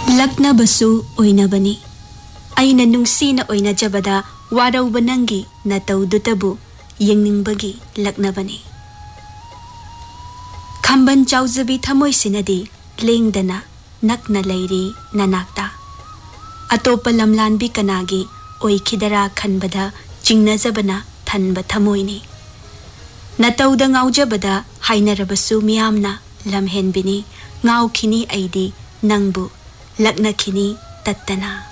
लक्नबसु ओइनबनी अइना नुंसीना ओइनजबदा वारौब नंगी नतौदुतबु यंगनिंगबगी लक्नबनी खंबन चाउजबी थमोइसिनदी लेंगदना नकना लैरी ननाक्ता अतोप लमलानबी कनागी ओइखिदरा खनबदा चिंगनजबना थनब थमोइनी नतौदा ngauजबदा हाइनरबसु मियामना लमहेनबिनी ngauखिनी अइदी नंगबु लक्नखिनी तत्तना।